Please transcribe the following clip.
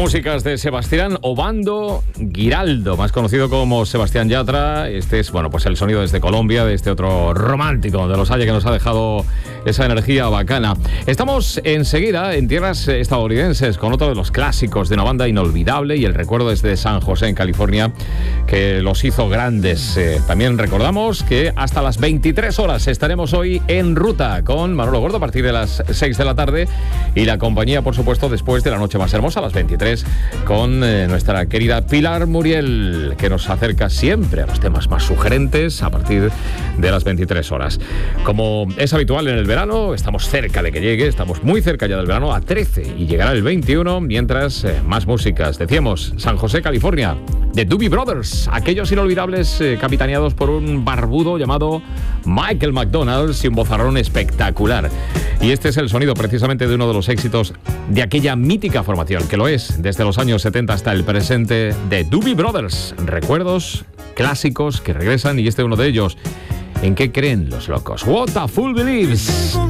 músicas de Sebastián Obando Giraldo, más conocido como Sebastián Yatra. Este es, bueno, pues el sonido desde Colombia, de este otro romántico de Los Haya que nos ha dejado esa energía bacana. Estamos enseguida en tierras estadounidenses con otro de los clásicos de una banda inolvidable y el recuerdo desde San José, en California, que los hizo grandes. También recordamos que hasta las 23 horas estaremos hoy en ruta con Manolo Gordo a partir de las 6 de la tarde y la compañía, por supuesto, después de la noche más hermosa, a las 23, con nuestra querida Pilar Muriel, que nos acerca siempre a los temas más sugerentes a partir de las 23 horas. Como es habitual en el verano, estamos cerca de que llegue, estamos muy cerca ya del verano, a 13, y llegará el 21, mientras más músicas. Decíamos, San José, California, The Doobie Brothers, aquellos inolvidables capitaneados por un barbudo llamado Michael McDonald y un vozarrón espectacular. Y este es el sonido precisamente de uno de los éxitos de aquella mítica formación, que lo es desde los años 70 hasta el presente, de Doobie Brothers. Recuerdos clásicos que regresan, y este es uno de ellos. ¿En qué creen los locos? What a Fool Believes.